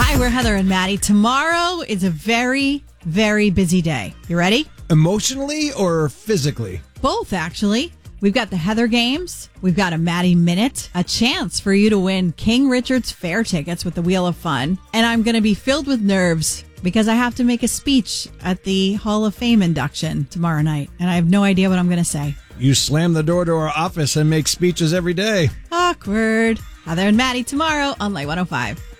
Hi, we're Heather and Maddie. Tomorrow is a very, very busy day. You ready? Emotionally or physically? Both, actually. We've got the Heather Games. We've got a Maddie Minute, a chance for you to win King Richard's Fair tickets with the Wheel of Fun. And I'm going to be filled with nerves because I have to make a speech at the Hall of Fame induction tomorrow night. And I have no idea what I'm going to say. You slam the door to our office and make speeches every day. Awkward. Heather and Maddie tomorrow on Light 105.